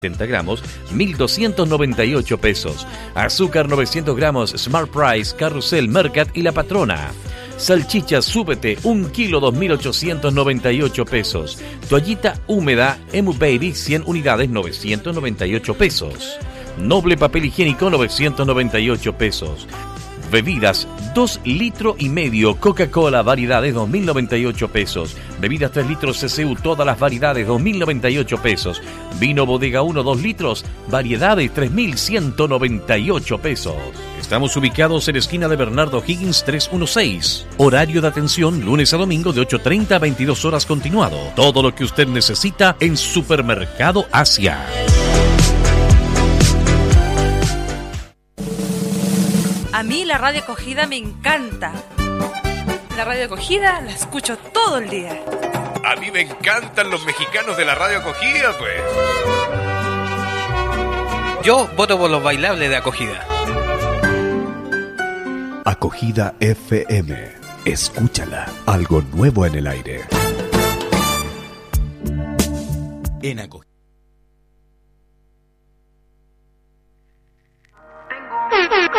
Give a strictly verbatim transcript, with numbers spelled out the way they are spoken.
setenta gramos, mil doscientos noventa y ocho pesos. Azúcar novecientos gramos, Smart Price, Carrusel, Mercat y La Patrona. Salchicha Súbete, un kilo, dos mil ochocientos noventa y ocho pesos. Toallita húmeda, Emu Baby, cien unidades, novecientos noventa y ocho pesos. Noble papel higiénico, novecientos noventa y ocho pesos. Bebidas, dos litros y medio, Coca-Cola, variedades, dos mil noventa y ocho pesos. Bebidas tres litros C C U, todas las variedades, dos mil noventa y ocho pesos. Vino Bodega uno, dos litros, variedades, tres mil ciento noventa y ocho pesos. Estamos ubicados en esquina de Bernardo Higgins trescientos dieciséis. Horario de atención, lunes a domingo de ocho treinta a veintidós horas continuado. Todo lo que usted necesita en Supermercado Asia. A mí la radio acogida me encanta. La radio acogida la escucho todo el día. A mí me encantan los mexicanos de la radio acogida, pues. Yo voto por los bailables de acogida. Acogida F M. Escúchala. Algo nuevo en el aire. En acogida.